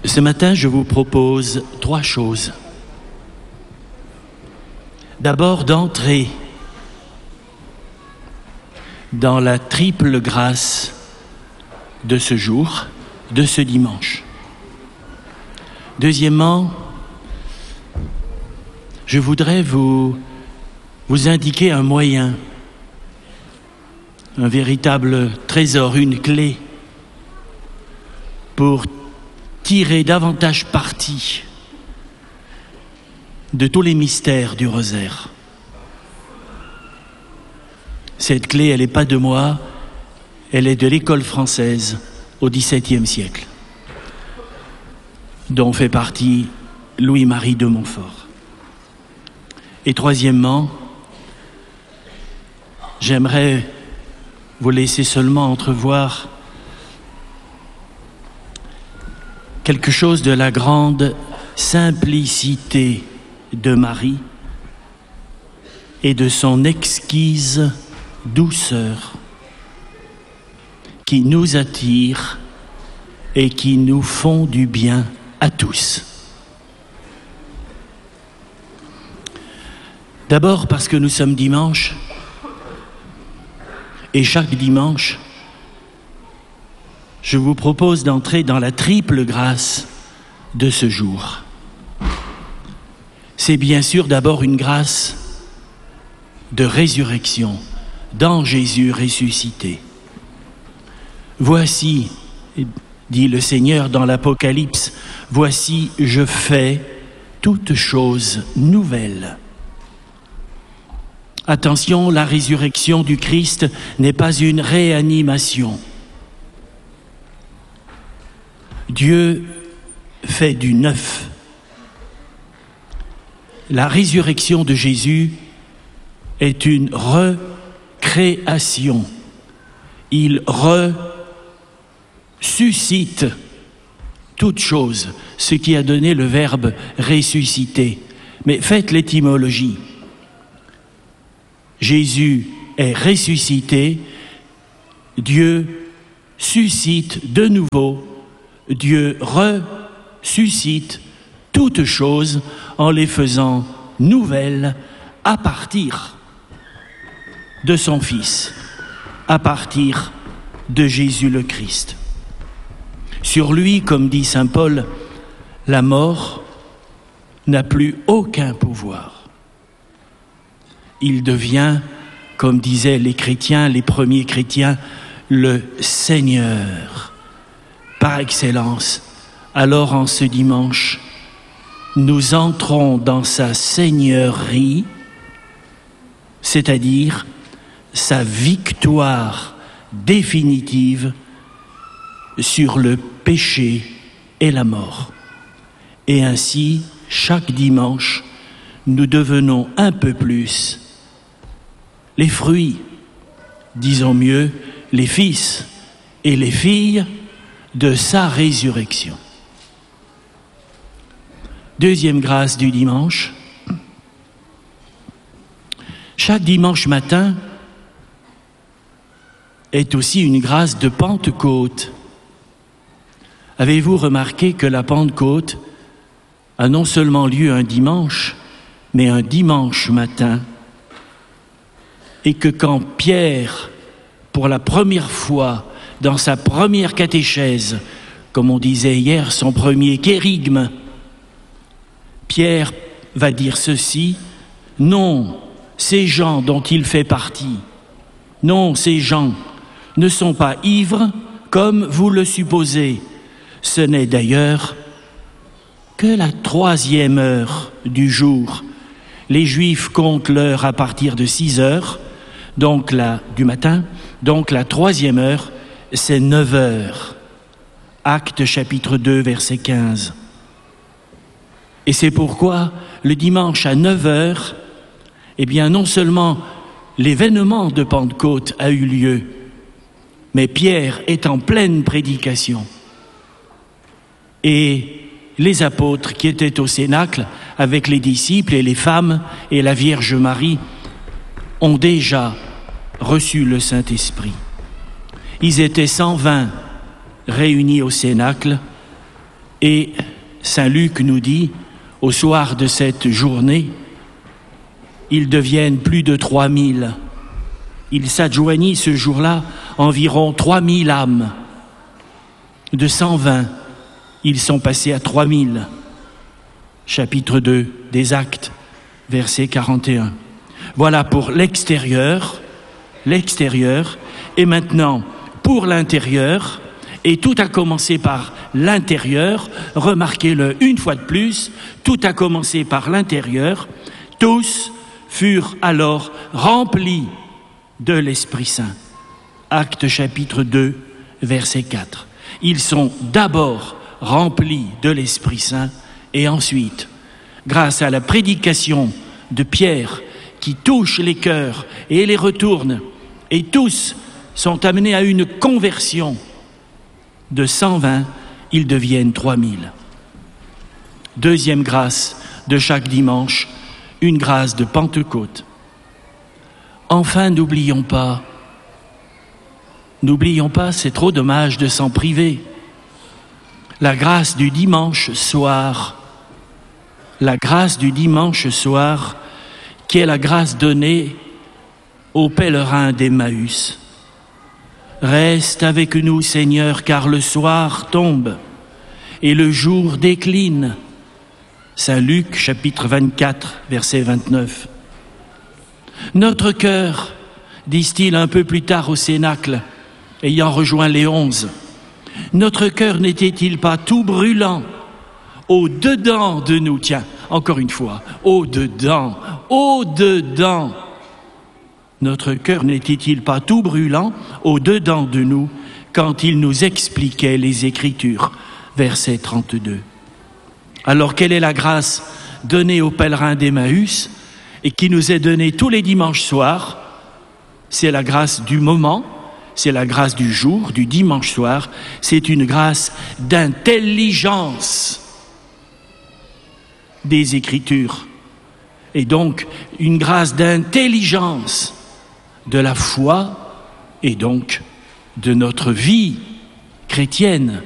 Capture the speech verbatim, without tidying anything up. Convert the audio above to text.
Ce matin, je vous propose trois choses. D'abord, d'entrer dans la triple grâce de ce jour, de ce dimanche. Deuxièmement, je voudrais vous, vous indiquer un moyen, un véritable trésor, une clé pour tirer davantage parti de tous les mystères du rosaire. Cette clé, elle n'est pas de moi, elle est de l'école française au dix-septième siècle, dont fait partie Louis-Marie de Montfort. Et troisièmement, j'aimerais vous laisser seulement entrevoir quelque chose de la grande simplicité de Marie et de son exquise douceur qui nous attire et qui nous font du bien à tous. D'abord parce que nous sommes dimanche et chaque dimanche, je vous propose d'entrer dans la triple grâce de ce jour. C'est bien sûr d'abord une grâce de résurrection dans Jésus ressuscité. Voici, dit le Seigneur dans l'Apocalypse, voici, je fais toutes choses nouvelles. Attention, la résurrection du Christ n'est pas une réanimation. Dieu fait du neuf. La résurrection de Jésus est une recréation. Il ressuscite toute chose, ce qui a donné le verbe ressusciter. Mais faites l'étymologie. Jésus est ressuscité, Dieu suscite de nouveau, Dieu ressuscite toutes choses en les faisant nouvelles à partir de son Fils, à partir de Jésus le Christ. Sur lui, comme dit saint Paul, la mort n'a plus aucun pouvoir. Il devient, comme disaient les chrétiens, les premiers chrétiens, le Seigneur par excellence. Alors en ce dimanche, nous entrons dans sa seigneurie, c'est-à-dire sa victoire définitive sur le péché et la mort. Et ainsi, chaque dimanche, nous devenons un peu plus les fruits, disons mieux, les fils et les filles de sa résurrection. Deuxième grâce du dimanche. Chaque dimanche matin est aussi une grâce de Pentecôte. Avez-vous remarqué que la Pentecôte a non seulement lieu un dimanche, mais un dimanche matin, et que quand Pierre, pour la première fois, dans sa première catéchèse, comme on disait hier, son premier kérygme, Pierre va dire ceci: non, ces gens dont il fait partie, non, ces gens ne sont pas ivres comme vous le supposez. Ce n'est d'ailleurs que la troisième heure du jour. Les Juifs comptent l'heure à partir de six heures, donc la, du matin, donc la troisième heure, c'est neuf heures. Actes chapitre deux, verset quinze. Et c'est pourquoi le dimanche à neuf heures, eh bien non seulement l'événement de Pentecôte a eu lieu, mais Pierre est en pleine prédication. Et les apôtres qui étaient au Cénacle avec les disciples et les femmes et la Vierge Marie ont déjà reçu le Saint-Esprit. Ils étaient cent vingt réunis au Cénacle Et saint Luc nous dit, au soir de cette journée, ils deviennent plus de trois mille. Il s'adjoignit ce jour-là environ trois mille âmes. De cent vingt, ils sont passés à trois mille. Chapitre deux des Actes, verset quarante et un. Voilà pour l'extérieur, l'extérieur, et maintenant pour l'intérieur, et tout a commencé par l'intérieur, remarquez-le une fois de plus, tout a commencé par l'intérieur, tous furent alors remplis de l'Esprit Saint. Actes chapitre deux, verset quatre. Ils sont d'abord remplis de l'Esprit Saint et ensuite, grâce à la prédication de Pierre qui touche les cœurs et les retourne, et tous sont amenés à une conversion. De cent vingt, ils deviennent trois mille. Deuxième grâce de chaque dimanche, une grâce de Pentecôte. Enfin, n'oublions pas, n'oublions pas, c'est trop dommage de s'en priver, la grâce du dimanche soir, la grâce du dimanche soir, qui est la grâce donnée aux pèlerins d'Emmaüs. Reste avec nous, Seigneur, car le soir tombe et le jour décline. Saint Luc, chapitre vingt-quatre, verset vingt-neuf. Notre cœur, disent-ils un peu plus tard au Cénacle, ayant rejoint les onze, notre cœur n'était-il pas tout brûlant au-dedans de nous? Tiens, encore une fois, au-dedans, au-dedans. Notre cœur n'était-il pas tout brûlant au-dedans de nous quand il nous expliquait les Écritures? Verset trente-deux. Alors, quelle est la grâce donnée aux pèlerins d'Emmaüs et qui nous est donnée tous les dimanches soirs? C'est la grâce du moment, c'est la grâce du jour, du dimanche soir. C'est une grâce d'intelligence des Écritures. Et donc, une grâce d'intelligence de la foi et donc de notre vie chrétienne.